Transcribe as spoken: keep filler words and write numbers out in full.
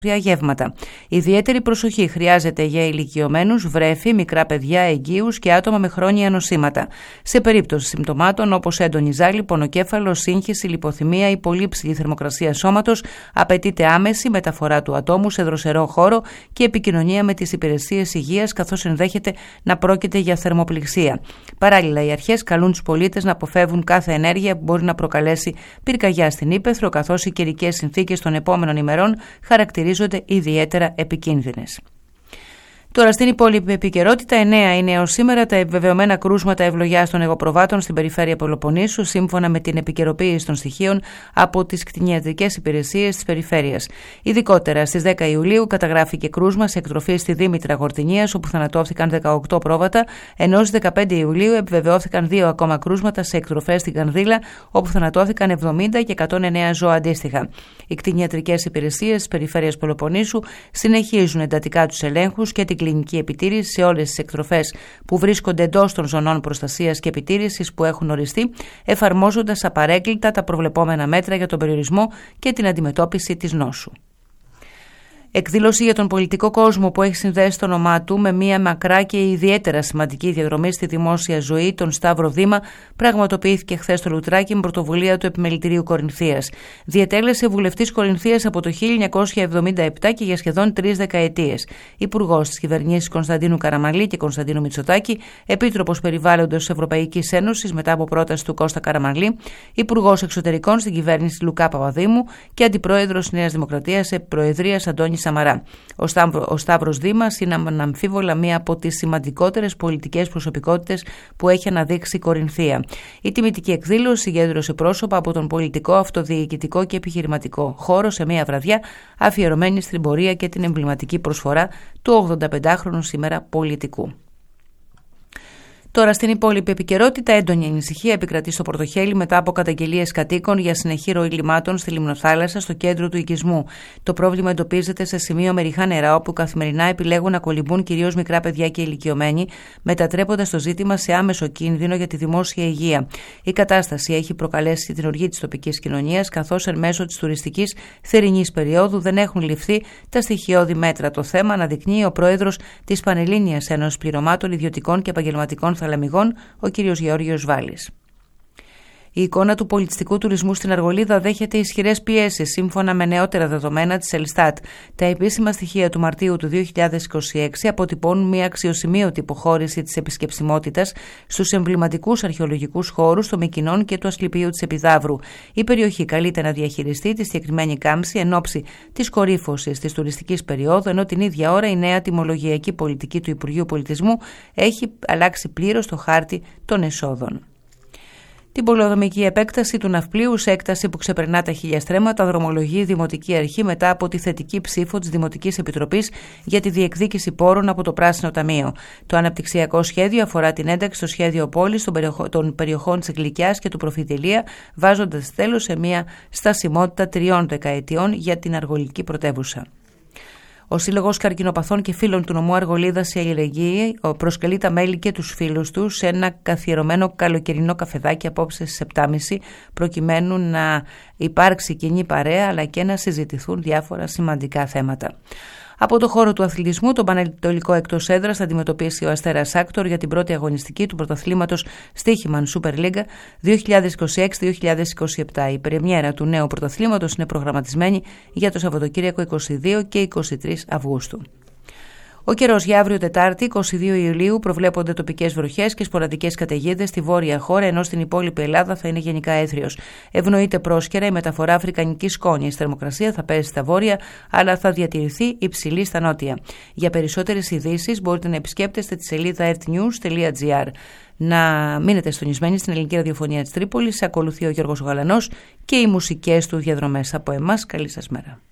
γεύματα. Ιδιαίτερη προσοχή χρειάζεται για ηλικιωμένους, βρέφη, μικρά παιδιά, εγγύους και άτομα με χρόνια νοσήματα. Σε περίπτωση συμπτωμάτων όπως έντονη ζάλη, πονοκέφαλο, σύγχυση, λιποθυμία ή πολύ ψηλή θερμοκρασία σώματος, απαιτείται άμεση μεταφορά του ατόμου σε δροσερό χώρο και επικοινωνία με τις υπηρεσίες υγείας, καθώς ενδέχεται να πρόκειται για θερμοπληξία. Παράλληλα, οι αρχές καλούν τους πολίτες να αποφεύγουν κάθε ενέργεια που μπορεί να προκαλέσει πυρκαγιά στην ύπαιθρο, καθώς οι καιρικές συνθήκες των επόμενων ημερών χαρακτηρίζονται ιδιαίτερα επικίνδυνες. Τώρα στην υπόλοιπη επικαιρότητα, εννέα είναι έως σήμερα τα επιβεβαιωμένα κρούσματα ευλογιάς των εγωπροβάτων στην περιφέρεια Πελοποννήσου, σύμφωνα με την επικαιροποίηση των στοιχείων από τις κτηνιατρικές υπηρεσίες της περιφέρειας. Ειδικότερα, στις δέκα Ιουλίου καταγράφηκε κρούσμα σε εκτροφή στη Δήμητρα Γορτινίας, όπου θανατώθηκαν δεκαοκτώ πρόβατα, ενώ στις δεκαπέντε Ιουλίου επιβεβαιώθηκαν δύο ακόμα κρούσματα σε εκτροφές στην Κανδύλα, όπου θανατώθηκαν εβδομήντα και εκατόν εννέα ζώα αντίστοιχα. Οι κτηνιατρικές υπηρεσίες της περιφέρειας Πελοποννήσου συνεχίζουν εντατικά τους ελέγχους και την κλινική επιτήρηση σε όλες τις εκτροφές που βρίσκονται εντός των ζωνών προστασίας και επιτήρησης που έχουν οριστεί, εφαρμόζοντας απαρέκκλητα τα προβλεπόμενα μέτρα για τον περιορισμό και την αντιμετώπιση της νόσου. Εκδήλωση για τον πολιτικό κόσμο που έχει συνδέσει το όνομά του με μια μακρά και ιδιαίτερα σημαντική διαδρομή στη δημόσια ζωή, τον Σταύρο Δήμα, πραγματοποιήθηκε χθες στο Λουτράκι με πρωτοβουλία του Επιμελητηρίου Κορινθίας. Διετέλεσε βουλευτής Κορινθίας από το χίλια εννιακόσια εβδομήντα επτά και για σχεδόν τρεις δεκαετίες. Υπουργός της κυβερνήσης Κωνσταντίνου Καραμανλή και Κωνσταντίνου Μητσοτάκη, Επίτροπος Περιβάλλοντος Ευρωπαϊκής Ένωσης μετά από πρόταση του Κώστα Καραμανλή, Υπουργός Εξωτερικών στην κυβέρνηση Λουκά Παπαδήμου και Αντιπρόεδρος Νέας Δημοκρατίας επί Προεδρίας Αντώνη Σαμαρά. Ο, Σταύρο, ο Σταύρος Δήμας είναι αναμφίβολα μία από τις σημαντικότερες πολιτικές προσωπικότητες που έχει αναδείξει η Κορινθία. Η τιμητική εκδήλωση συγκέντρωσε πρόσωπα από τον πολιτικό, αυτοδιοικητικό και επιχειρηματικό χώρο σε μία βραδιά αφιερωμένη στην πορεία και την εμβληματική προσφορά του ογδονταπεντάχρονου σήμερα πολιτικού. Τώρα στην υπόλοιπη επικαιρότητα, έντονη ανησυχία επικρατεί στο Πορτοχέλι μετά από καταγγελίες κατοίκων για συνεχή ροή λιμάτων στη Λιμνοθάλασσα στο κέντρο του οικισμού. Το πρόβλημα εντοπίζεται σε σημείο με ρηχά νερά, όπου καθημερινά επιλέγουν να κολυμπούν κυρίως μικρά παιδιά και ηλικιωμένοι, μετατρέποντας το ζήτημα σε άμεσο κίνδυνο για τη δημόσια υγεία. Η κατάσταση έχει προκαλέσει την οργή της τοπικής κοινωνίας, καθώς εν μέσω της τουριστικής θερινής περίοδου δεν έχουν ληφθεί τα στοιχειώδη μέτρα. Το θέμα αναδεικνύει ο πρόεδρος της Πανελλήνιας Ένωσης Πληρωμάτων Ιδιωτικών και Επαγγελματικών Θαλαμιγών, ο κ. Γεώργιος Βάλης. Η εικόνα του πολιτιστικού τουρισμού στην Αργολίδα δέχεται ισχυρές πιέσεις, σύμφωνα με νεότερα δεδομένα της Ελστάτ. Τα επίσημα στοιχεία του Μαρτίου του δύο χιλιάδες είκοσι έξι αποτυπώνουν μια αξιοσημείωτη υποχώρηση της επισκεψιμότητας στους εμβληματικούς αρχαιολογικούς χώρους των Μυκηνών και του Ασκληπίου της Επιδαύρου. Η περιοχή καλείται να διαχειριστεί τη συγκεκριμένη κάμψη εν ώψη της κορύφωσης της τουριστικής περίοδου, ενώ την ίδια ώρα η νέα τιμολογιακή πολιτική του Υπουργείου Πολιτισμού έχει αλλάξει πλήρως το χάρτη των εσόδων. Την πολεοδομική επέκταση του ναυπλίου σε έκταση που ξεπερνά τα χίλια στρέμματα δρομολογεί η Δημοτική Αρχή μετά από τη θετική ψήφο της Δημοτικής Επιτροπής για τη διεκδίκηση πόρων από το Πράσινο Ταμείο. Το αναπτυξιακό σχέδιο αφορά την ένταξη στο σχέδιο πόλης των, περιοχ... των περιοχών της Γλυκιάς και του Προφιτελεία, βάζοντας τέλος σε μια στασιμότητα τριών δεκαετιών για την αργολική πρωτεύουσα. Ο Σύλλογος Καρκινοπαθών και Φίλων του Νομού Αργολίδας σε Αλληλεγγύη προσκαλεί τα μέλη και τους φίλους του σε ένα καθιερωμένο καλοκαιρινό καφεδάκι απόψε στις επτά και μισή, προκειμένου να υπάρξει κοινή παρέα αλλά και να συζητηθούν διάφορα σημαντικά θέματα. Από το χώρο του αθλητισμού, τον Πανετολικό εκτός έδρας θα αντιμετωπίσει ο Αστέρας Άκτορ για την πρώτη αγωνιστική του πρωταθλήματος Στοίχημαν Super League δύο χιλιάδες είκοσι έξι δύο χιλιάδες είκοσι επτά. Η πρεμιέρα του νέου πρωταθλήματος είναι προγραμματισμένη για το Σαββατοκύριακο είκοσι δύο και είκοσι τρεις Αυγούστου. Ο καιρός για αύριο Τετάρτη, είκοσι δύο Ιουλίου, προβλέπονται τοπικές βροχές και σποραδικές καταιγίδες στη βόρεια χώρα, ενώ στην υπόλοιπη Ελλάδα θα είναι γενικά έθριος. Ευνοείται πρόσκαιρα η μεταφορά αφρικανικής σκόνης. Η θερμοκρασία θα πέσει στα βόρεια, αλλά θα διατηρηθεί υψηλή στα νότια. Για περισσότερες ειδήσεις μπορείτε να επισκέπτεστε τη σελίδα earthnews τελεία gr. Να μείνετε συντονισμένοι στην ελληνική ραδιοφωνία της Τρίπολης. Ακολουθεί ο Γιώργος Γαλανός και οι μουσικές του διαδρομές από εμάς. Καλή σας μέρα.